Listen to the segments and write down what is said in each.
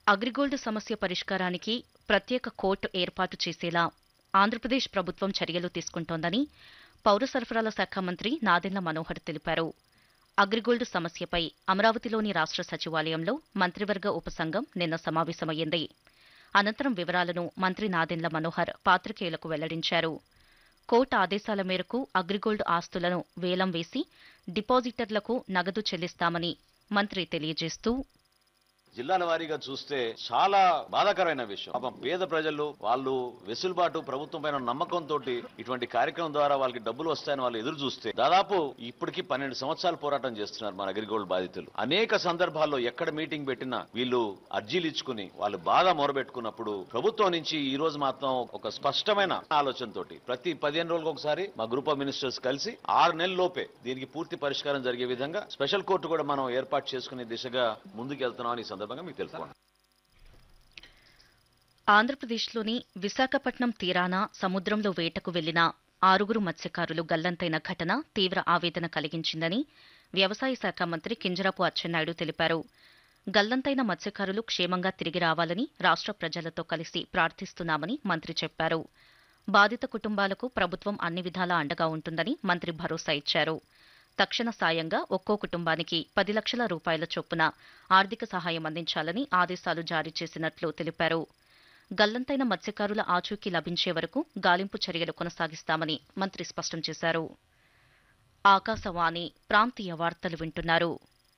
అగ్రిగోల్డ్ సమస్య పరిష్కారానికి ప్రత్యేక కోర్టు ఏర్పాటు చేసేలా ఆంధ్రప్రదేశ్ ప్రభుత్వం చర్యలు తీసుకుంటోందని పౌర సరఫరాల శాఖ మంత్రి నాదెండ్ల మనోహర్ తెలిపారు. అగ్రిగోల్డ్ సమస్యపై అమరావతిలోని రాష్ట్ర సచివాలయంలో మంత్రివర్గ ఉపసంఘం నిన్న సమావేశమయ్యింది. అనంతరం వివరాలను మంత్రి నాదెండ్ల మనోహర్ పాత్రికేయులకు వెల్లడించారు. కోర్టు ఆదేశాల మేరకు అగ్రిగోల్డ్ ఆస్తులను వేలం వేసి డిపాజిటర్లకు నగదు చెల్లిస్తామని మంత్రి తెలియజేస్తూ, జిల్లాల వారీగా చూస్తే చాలా బాధాకరమైన విషయం. పాపం పేద ప్రజలు వాళ్ళు వెసులుబాటు ప్రభుత్వం పైన నమ్మకంతో ఇటువంటి కార్యక్రమం ద్వారా వాళ్ళకి డబ్బులు వస్తాయని వాళ్ళు ఎదురు చూస్తే దాదాపు ఇప్పటికి 12 సంవత్సరాలు పోరాటం చేస్తున్నారు మన అగ్రిగోల్డ్ బాధితులు. అనేక సందర్భాల్లో ఎక్కడ మీటింగ్ పెట్టినా వీళ్ళు అర్జీలు ఇచ్చుకుని వాళ్ళు బాధ మొరబెట్టుకున్నప్పుడు ప్రభుత్వం నుంచి ఈ రోజు మాత్రం ఒక స్పష్టమైన ఆలోచనతోటి ప్రతి 15 రోజులకు ఒకసారి మా గ్రూప్ ఆఫ్ మినిస్టర్స్ కలిసి 6 నెలల లోపే దీనికి పూర్తి పరిష్కారం జరిగే విధంగా స్పెషల్ కోర్టు కూడా మనం ఏర్పాటు చేసుకునే దిశగా ముందుకెళ్తున్నామని మీకు తెలుసుకోండి. ఆంధ్రప్రదేశ్లోని విశాఖపట్నం తీరాన సముద్రంలో వేటకు వెళ్లిన 6 మత్స్యకారులు గల్లంతైన ఘటన తీవ్ర ఆవేదన కలిగించిందని వ్యవసాయ శాఖ మంత్రి కింజరాపు అచ్చెన్నాయుడు తెలిపారు. గల్లంతైన మత్స్యకారులు క్షేమంగా తిరిగి రావాలని రాష్ట్ర ప్రజలతో కలిసి ప్రార్థిస్తున్నామని మంత్రి చెప్పారు. బాధిత కుటుంబాలకు ప్రభుత్వం అన్ని విధాలా అండగా ఉంటుందని మంత్రి భరోసా ఇచ్చారు. తక్షణ సాయంగా ఒక్కో కుటుంబానికి 10 లక్షల రూపాయల చొప్పున ఆర్థిక సహాయం అందించాలని ఆదేశాలు జారీ చేసినట్లు తెలిపారు. గల్లంతైన మత్స్యకారుల ఆచూకీ లభించే వరకు గాలింపు చర్యలు కొనసాగిస్తామని మంత్రి స్పష్టం చేశారు. ఆకాశవాణి ప్రాంతీయ వార్తలు వింటున్నారు.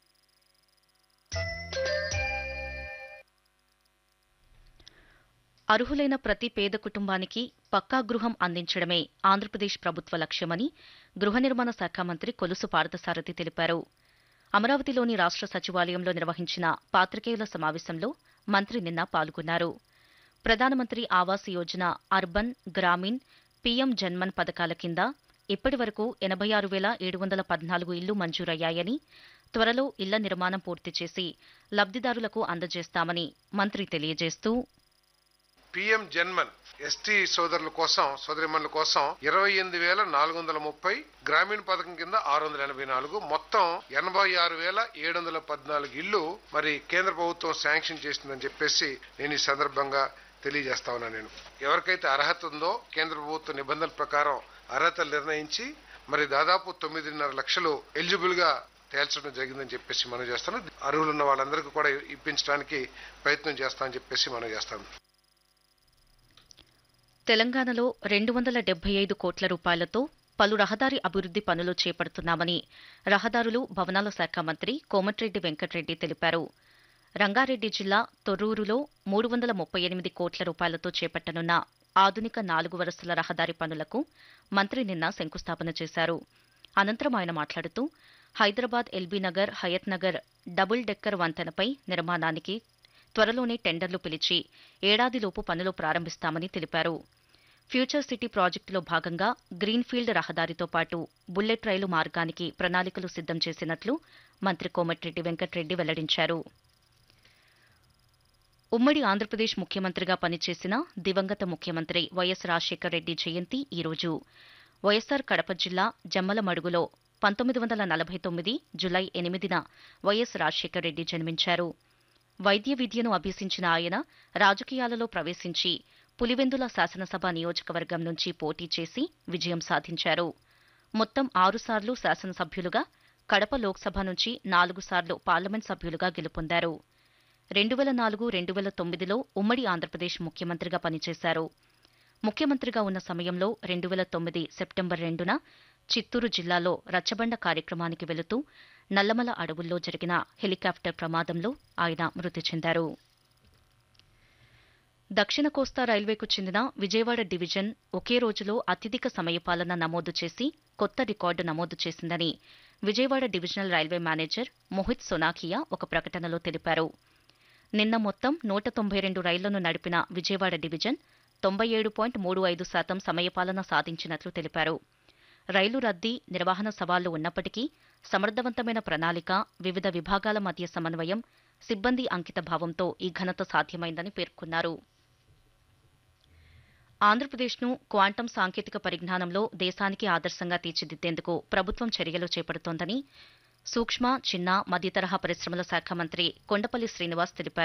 అర్హులైన ప్రతి పేద కుటుంబానికి పక్కా గృహం అందించడమే ఆంధ్రప్రదేశ్ ప్రభుత్వ లక్ష్యమని గృహ నిర్మాణ శాఖ మంత్రి కొలుసు పార్థసారథి తెలిపారు. అమరావతిలోని రాష్ట్ర సచివాలయంలో నిర్వహించిన పాత్రికేయుల సమావేశంలో మంత్రి నిన్న పాల్గొన్నారు. ప్రధానమంత్రి ఆవాస్ యోజన అర్బన్, గ్రామీణ్, పీఎం జన్మన్ పథకాల కింద ఇప్పటి వరకు 86,714 ఇళ్లు మంజూరయ్యాయని, త్వరలో ఇళ్ల నిర్మాణం పూర్తి చేసి లబ్దిదారులకు అందజేస్తామని మంత్రి తెలియజేస్తూ, పీఎం జన్మన్ ఎస్టీ సోదరుల కోసం సోదరిమణుల కోసం 28,430, గ్రామీణ పథకం కింద 684, మొత్తం 86,714 ఇళ్లు మరి కేంద్ర ప్రభుత్వం శాంక్షన్ చేసిందని చెప్పేసి నేను ఈ సందర్భంగా తెలియజేస్తా ఉన్నా. నేను ఎవరికైతే అర్హత ఉందో కేంద్ర ప్రభుత్వ నిబంధనల ప్రకారం అర్హతలు నిర్ణయించి మరి దాదాపు 9.5 లక్షలు ఎలిజిబుల్ గా తేల్చడం జరిగిందని చెప్పేసి మనం చేస్తాను. అర్హులున్న వాళ్ళందరికీ కూడా ఇప్పించడానికి ప్రయత్నం చేస్తామని చెప్పేసి మనం చేస్తాం. తెలంగాణలో 275 కోట్ల రూపాయలతో పలు రహదారి అభివృద్ది పనులు చేపడుతున్నామని రహదారులు, భవనాల శాఖ మంత్రి కోమటిరెడ్డి వెంకటరెడ్డి తెలిపారు. రంగారెడ్డి జిల్లా తొర్రూరులో 338 కోట్ల రూపాయలతో చేపట్టనున్న ఆధునిక 4 వరుసల రహదారి పనులకు మంత్రి నిన్న శంకుస్థాపన చేశారు. అనంతరం ఆయన మాట్లాడుతూ, హైదరాబాద్ ఎల్బీనగర్, హయత్ నగర్ డబుల్ డెక్కర్ వంతెనపై నిర్మాణానికి త్వరలోనే టెండర్లు పిలిచి ఏడాదిలోపు పనులు ప్రారంభిస్తామని తెలిపారు. ఫ్యూచర్ సిటీ ప్రాజెక్టులో భాగంగా గ్రీన్ఫీల్డ్ రహదారితో పాటు బుల్లెట్ రైలు మార్గానికి ప్రణాళికలు సిద్దం చేసినట్లు మంత్రి కోమటిరెడ్డి వెంకటరెడ్డి వెల్లడించారు. ఉమ్మడి ఆంధ్రప్రదేశ్ ముఖ్యమంత్రిగా పనిచేసిన దివంగత ముఖ్యమంత్రి వైఎస్ రాజశేఖర రెడ్డి జయంతి ఈరోజు. వైఎస్సార్ కడప జిల్లా జమ్మలమడుగులో 1949 జులై 8న వైఎస్ రాజశేఖర రెడ్డి జన్మించారు. వైద్య విద్యను అభ్యసించిన ఆయన రాజకీయాలలో ప్రవేశించి పులివెందుల శాసనసభ నియోజకవర్గం నుంచి పోటీ చేసి విజయం సాధించారు. మొత్తం 6 సార్లు శాసనసభ్యులుగా, కడప లోక్సభ నుంచి 4 సార్లు పార్లమెంట్ సభ్యులుగా గెలుపొందారు. 2004-2009లో ఉమ్మడి ఆంధ్రప్రదేశ్ ముఖ్యమంత్రిగా పనిచేశారు. ముఖ్యమంత్రిగా ఉన్న సమయంలో 2009 సెప్టెంబర్ 2న చిత్తూరు జిల్లాలో రచ్చబండ కార్యక్రమానికి వెళుతూ నల్లమల అడవుల్లో జరిగిన హెలికాప్టర్ ప్రమాదంలో ఆయన మృతి చెందారు. దక్షిణ కోస్తా రైల్వేకు చెందిన విజయవాడ డివిజన్ ఒకే రోజులో అత్యధిక సమయపాలన నమోదు చేసి కొత్త రికార్డు నమోదు చేసిందని Vijayawada divisional railway manager Mohit Sonakia ఒక ప్రకటనలో తెలిపారు. నిన్న మొత్తం 192 రైళ్లను నడిపిన విజయవాడ డివిజన్ 97.35% సమయపాలన సాధించినట్లు తెలిపారు. రైలు రద్దీ, నిర్వహణ సవాళ్లు ఉన్నప్పటికీ సమర్థవంతమైన ప్రణాళిక, వివిధ విభాగాల మధ్య సమన్వయం, సిబ్బంది అంకితభావంతో ఈ ఘనత సాధ్యమైందని పేర్కొన్నారు. ఆంధ్రప్రదేశ్ను క్వాంటం సాంకేతిక పరిజ్ఞానంలో దేశానికి ఆదర్శంగా తీర్చిదిద్దేందుకు ప్రభుత్వం చర్యలు చేపడుతోందని సూక్ష్మ, చిన్న, మధ్యతరహా పరిశ్రమల శాఖ మంత్రి కొండపల్లి శ్రీనివాస్ తెలిపారు.